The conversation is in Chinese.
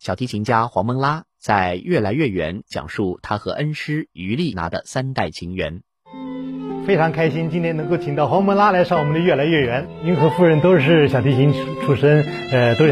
小提琴家黄蒙拉在《越来越远》讲述他和恩师于丽娜的3代情缘。 非常开心今天能够请到黄蒙拉来上我们的《越来越远》。云和夫人都是小提琴出身，都是